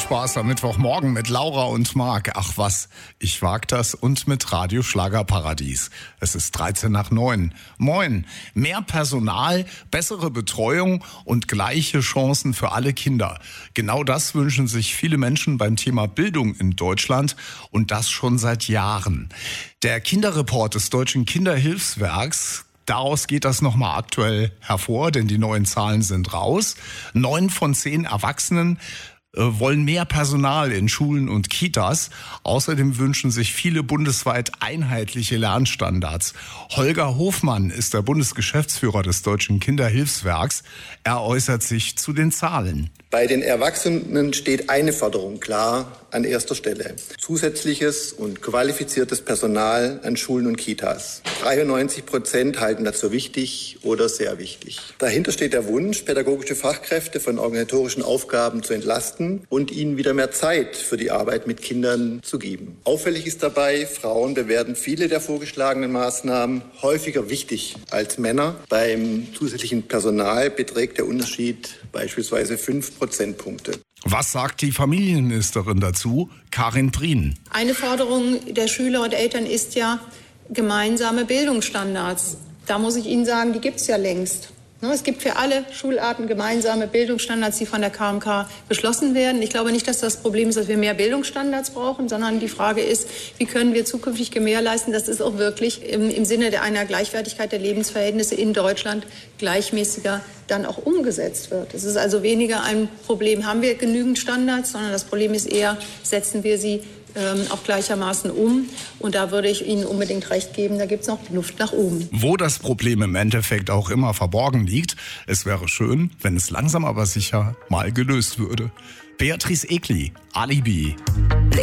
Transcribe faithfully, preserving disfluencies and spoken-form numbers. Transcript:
Spaß am Mittwochmorgen mit Laura und Marc. Ach was, ich wag das und mit Radio Schlagerparadies. Es ist dreizehn nach neun. Moin. Mehr Personal, bessere Betreuung und gleiche Chancen für alle Kinder. Genau das wünschen sich viele Menschen beim Thema Bildung in Deutschland und das schon seit Jahren. Der Kinderreport des Deutschen Kinderhilfswerks, daraus geht das nochmal aktuell hervor, denn die neuen Zahlen sind raus. Neun von zehn Erwachsenen wollen mehr Personal in Schulen und Kitas. Außerdem wünschen sich viele bundesweit einheitliche Lernstandards. Holger Hofmann ist der Bundesgeschäftsführer des Deutschen Kinderhilfswerks. Er äußert sich zu den Zahlen. Bei den Erwachsenen steht eine Forderung klar an erster Stelle. Zusätzliches und qualifiziertes Personal an Schulen und Kitas. dreiundneunzig Prozent halten das für wichtig oder sehr wichtig. Dahinter steht der Wunsch, pädagogische Fachkräfte von organisatorischen Aufgaben zu entlasten und ihnen wieder mehr Zeit für die Arbeit mit Kindern zu geben. Auffällig ist dabei, Frauen bewerten viele der vorgeschlagenen Maßnahmen häufiger wichtig als Männer. Beim zusätzlichen Personal beträgt der Unterschied beispielsweise fünf Prozentpunkte. Was sagt die Familienministerin dazu? Karin Prien. Eine Forderung der Schüler und Eltern ist ja gemeinsame Bildungsstandards. Da muss ich Ihnen sagen, die gibt es ja längst. Es gibt für alle Schularten gemeinsame Bildungsstandards, die von der K M K beschlossen werden. Ich glaube nicht, dass das Problem ist, dass wir mehr Bildungsstandards brauchen, sondern die Frage ist, wie können wir zukünftig gewährleisten, dass es auch wirklich im, im Sinne einer Gleichwertigkeit der Lebensverhältnisse in Deutschland gleichmäßiger dann auch umgesetzt wird. Es ist also weniger ein Problem, haben wir genügend Standards, sondern das Problem ist eher, setzen wir sie Ähm, auch gleichermaßen um. Und da würde ich Ihnen unbedingt recht geben, da gibt es noch Luft nach oben. Wo das Problem im Endeffekt auch immer verborgen liegt, es wäre schön, wenn es langsam aber sicher mal gelöst würde. Beatrice Egli, Alibi.